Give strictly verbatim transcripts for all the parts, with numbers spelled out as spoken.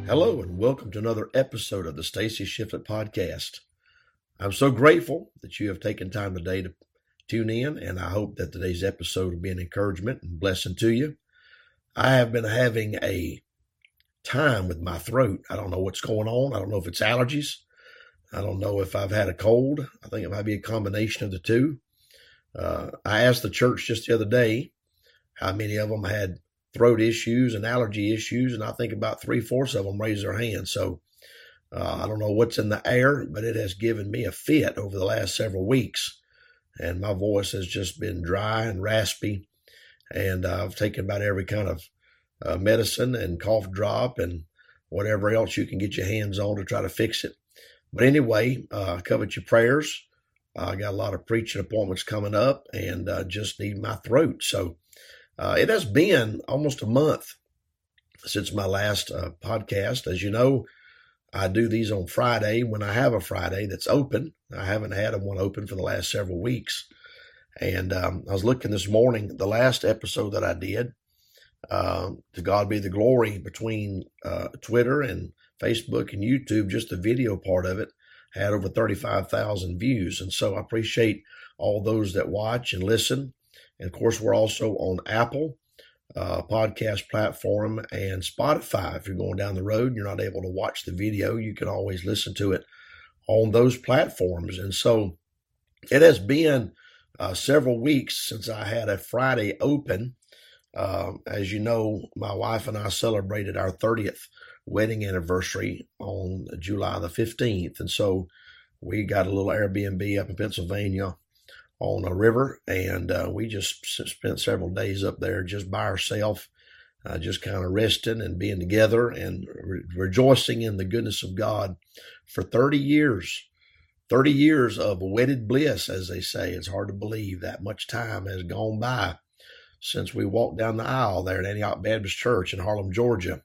Hello and welcome to another episode of the Stacy Shiflett Podcast. I'm so grateful that you have taken time today to tune in, and I hope that today's episode will be an encouragement and blessing to you. I have been having a time with my throat. I don't know what's going on. I don't know if it's allergies. I don't know if I've had a cold. I think it might be a combination of the two. Uh, I asked the church just the other day how many of them had throat issues and allergy issues, and I think about three-fourths of them raised their hands. So uh, I don't know what's in the air, but it has given me a fit over the last several weeks, and my voice has just been dry and raspy, and uh, I've taken about every kind of uh, medicine and cough drop and whatever else you can get your hands on to try to fix it. But anyway, uh, covet your prayers. Uh, I got a lot of preaching appointments coming up, and uh, just need my throat. So Uh, it has been almost a month since my last uh, podcast. As you know, I do these on Friday when I have a Friday that's open. I haven't had one open for the last several weeks. And um, I was looking this morning, the last episode that I did, uh, to God be the glory, between uh, Twitter and Facebook and YouTube, just the video part of it had over thirty-five thousand views. And so I appreciate all those that watch and listen. And of course, we're also on Apple uh, podcast platform and Spotify. If you're going down the road and you're not able to watch the video, you can always listen to it on those platforms. And so it has been uh, several weeks since I had a Friday open. Uh, as you know, my wife and I celebrated our thirtieth wedding anniversary on July the fifteenth. And so we got a little Airbnb up in Pennsylvania on a river, and uh, we just spent several days up there just by ourselves, uh, just kind of resting and being together and re- rejoicing in the goodness of God for thirty years. thirty years of wedded bliss, as they say. It's hard to believe that much time has gone by since we walked down the aisle there at Antioch Baptist Church in Harlem, Georgia,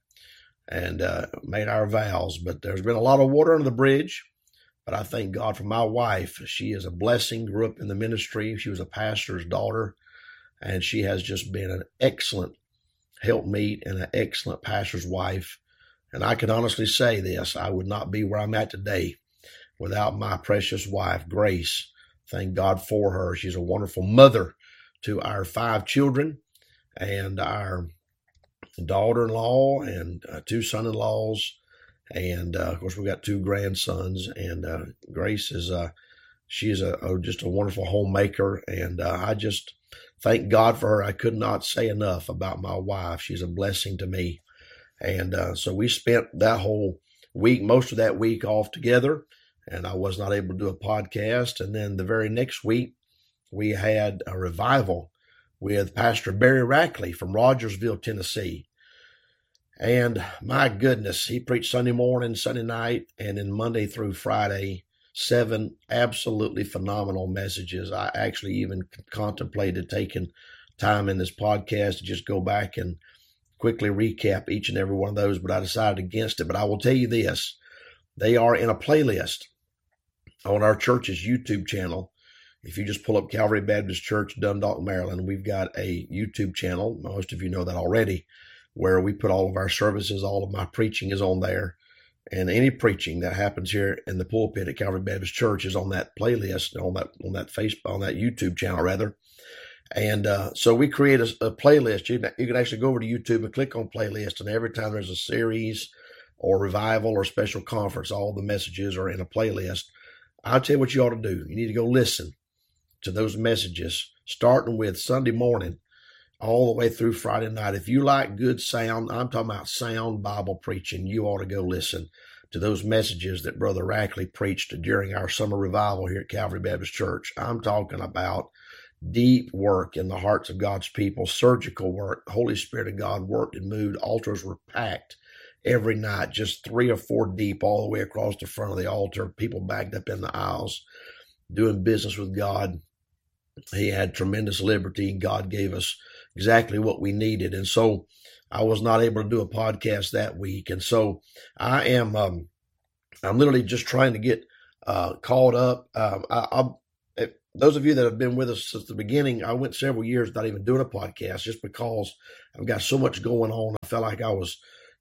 and uh, made our vows. But there's been a lot of water under the bridge. But I thank God for my wife. She is a blessing, grew up in the ministry. She was a pastor's daughter, and she has just been an excellent helpmeet and an excellent pastor's wife. And I can honestly say this, I would not be where I'm at today without my precious wife, Grace. Thank God for her. She's a wonderful mother to our five children and our daughter-in-law and uh, two son-in-laws. And, uh, of course, we got two grandsons, and uh, Grace is, uh, she is a, a, just a wonderful homemaker, and uh, I just thank God for her. I could not say enough about my wife. She's a blessing to me. And uh, so we spent that whole week, most of that week off together, and I was not able to do a podcast. And then the very next week, we had a revival with Pastor Barry Rackley from Rogersville, Tennessee. And my goodness, he preached Sunday morning, Sunday night, and then Monday through Friday, seven absolutely phenomenal messages. I actually even contemplated taking time in this podcast to just go back and quickly recap each and every one of those, but I decided against it. But I will tell you this, they are in a playlist on our church's YouTube channel. If you just pull up Calvary Baptist Church, Dundalk, Maryland, we've got a YouTube channel. Most of you know that already, where we put all of our services, all of my preaching is on there. And any preaching that happens here in the pulpit at Calvary Baptist Church is on that playlist, on that on that Facebook, on that YouTube channel, rather. And uh, so we create a, a playlist. You, you can actually go over to YouTube and click on playlist, and every time there's a series or revival or special conference, all the messages are in a playlist. I'll tell you what you ought to do. You need to go listen to those messages, starting with Sunday morning all the way through Friday night. If you like good sound, I'm talking about sound Bible preaching, you ought to go listen to those messages that Brother Rackley preached during our summer revival here at Calvary Baptist Church. I'm talking about deep work in the hearts of God's people, surgical work. The Holy Spirit of God worked and moved. Altars were packed every night, just three or four deep all the way across the front of the altar. People backed up in the aisles, doing business with God. He had tremendous liberty. God gave us exactly what we needed. And so I was not able to do a podcast that week. And so I am, um, I'm literally just trying to get uh, caught up. Um, I, I, those of you that have been with us since the beginning, I went several years without even doing a podcast just because I've got so much going on. I felt like I was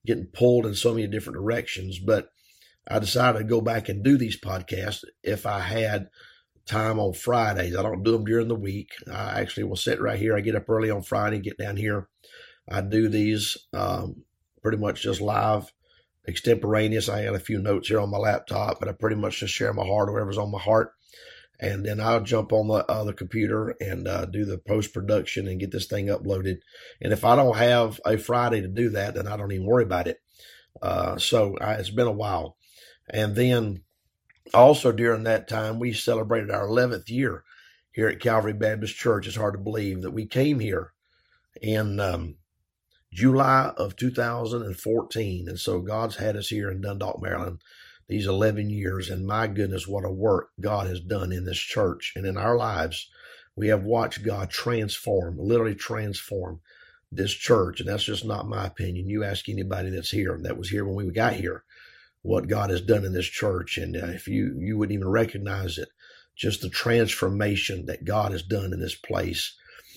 getting pulled in so many different directions. But I decided to go back and do these podcasts if I had time on Fridays. I don't do them during the week. I actually will sit right here. I get up early on Friday, get down here. I do these um, pretty much just live, extemporaneous. I had a few notes here on my laptop, but I pretty much just share my heart or whatever's on my heart. And then I'll jump on the other computer and uh, do the post-production and get this thing uploaded. And if I don't have a Friday to do that, then I don't even worry about it. Uh, so I, it's been a while. And then also during that time, we celebrated our eleventh year here at Calvary Baptist Church. It's hard to believe that we came here in um, July of two thousand fourteen. And so God's had us here in Dundalk, Maryland, these eleven years. And my goodness, what a work God has done in this church and in our lives. We have watched God transform, literally transform this church. And that's just not my opinion. You ask anybody that's here, that was here when we got here, what God has done in this church. And uh, if you, you wouldn't even recognize it, just the transformation that God has done in this place.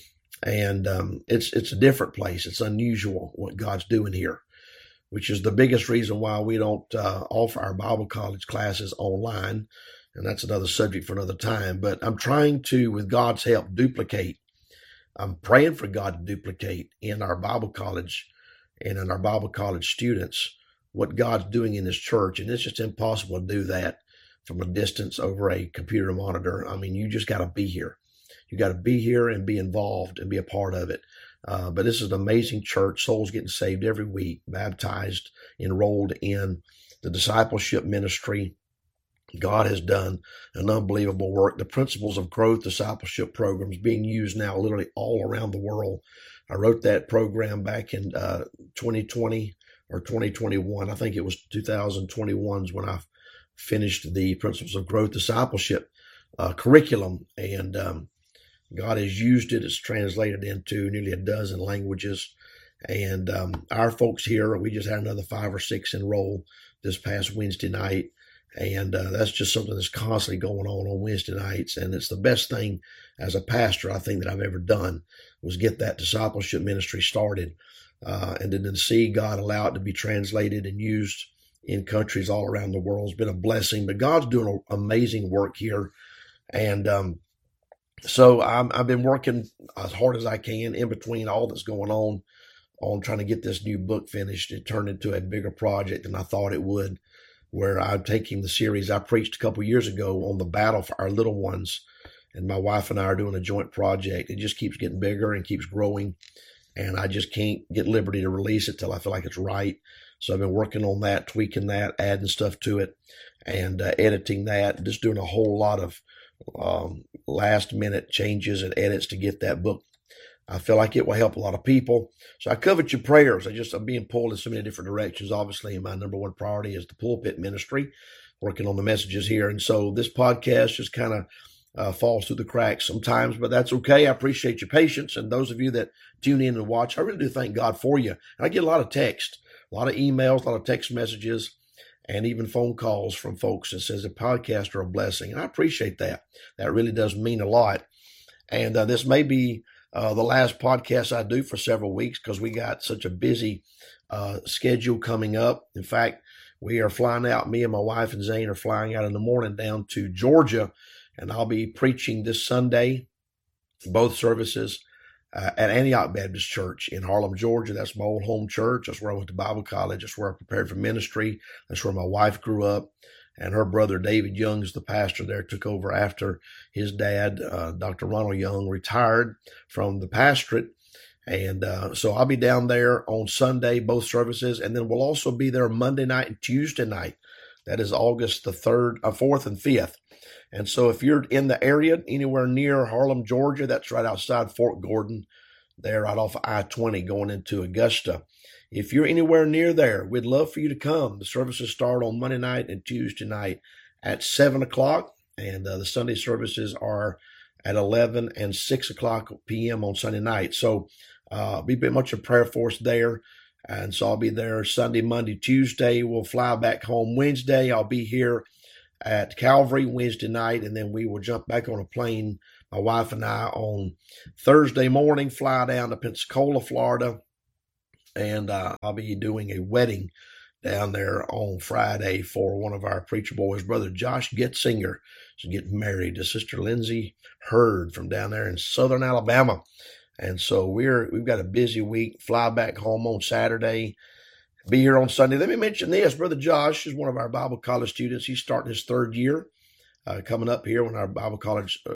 And um, it's, it's a different place. It's unusual what God's doing here, which is the biggest reason why we don't uh, offer our Bible college classes online. And that's another subject for another time. But I'm trying to, with God's help, duplicate. I'm praying for God to duplicate in our Bible college and in our Bible college students what God's doing in this church. And it's just impossible to do that from a distance over a computer monitor. I mean, you just got to be here. You got to be here and be involved and be a part of it. Uh, but this is an amazing church. Souls getting saved every week, baptized, enrolled in the discipleship ministry. God has done an unbelievable work. The Principles of Growth discipleship programs being used now literally all around the world. I wrote that program back in uh, twenty twenty or twenty twenty-one. I think it was two thousand twenty-one when I finished the Principles of Growth discipleship uh, curriculum. And um, God has used it. It's translated into nearly a dozen languages. And um, our folks here, we just had another five or six enroll this past Wednesday night. And uh, that's just something that's constantly going on on Wednesday nights. And it's the best thing as a pastor, I think, that I've ever done was get that discipleship ministry started. Uh, and then to see God allow it to be translated and used in countries all around the world has been a blessing. But God's doing an amazing work here. And um, so I'm, I've been working as hard as I can in between all that's going on, on trying to get this new book finished. It turned into a bigger project than I thought it would, where I'm taking the series I preached a couple years ago on the battle for our little ones. And my wife and I are doing a joint project. It just keeps getting bigger and keeps growing. And I just can't get liberty to release it till I feel like it's right. So I've been working on that, tweaking that, adding stuff to it, and uh, editing that, just doing a whole lot of um, last minute changes and edits to get that book. I feel like it will help a lot of people. So I covet your prayers. I just, I'm being pulled in so many different directions. Obviously, my number one priority is the pulpit ministry, working on the messages here. And so this podcast just kind of uh, falls through the cracks sometimes, but that's okay. I appreciate your patience. And those of you that tune in and watch, I really do thank God for you. And I get a lot of text, a lot of emails, a lot of text messages, and even phone calls from folks that says the podcasts are a blessing. And I appreciate that. That really does mean a lot. And uh, this may be uh, the last podcast I do for several weeks because we got such a busy uh, schedule coming up. In fact, we are flying out. Me and my wife and Zane are flying out in the morning down to Georgia, and I'll be preaching this Sunday, both services, Uh, at Antioch Baptist Church in Harlem, Georgia. That's my old home church. That's where I went to Bible college. That's where I prepared for ministry. That's where my wife grew up. And her brother, David Young, is the pastor there, took over after his dad, uh, Doctor Ronald Young, retired from the pastorate. And uh, so I'll be down there on Sunday, both services. And then we'll also be there Monday night and Tuesday night. That is August the third, uh, fourth and fifth. And so if you're in the area, anywhere near Harlem, Georgia, that's right outside Fort Gordon, there right off of I twenty going into Augusta. If you're anywhere near there, we'd love for you to come. The services start on Monday night and Tuesday night at seven o'clock, and uh, the Sunday services are at eleven and six o'clock p.m. on Sunday night. So uh, be very much a prayer for us there. And so I'll be there Sunday, Monday, Tuesday. We'll fly back home Wednesday. I'll be here at Calvary Wednesday night, and then we will jump back on a plane, my wife and I, on Thursday morning, fly down to Pensacola, Florida, And uh, I'll be doing a wedding down there on Friday for one of our preacher boys, Brother Josh Getzinger, is getting married to Sister Lindsay Hurd from down there in southern Alabama. And so we're, we've got a busy week, fly back home on Saturday, be here on Sunday. Let me mention this. Brother Josh is one of our Bible college students. He's starting his third year uh, coming up here when our Bible college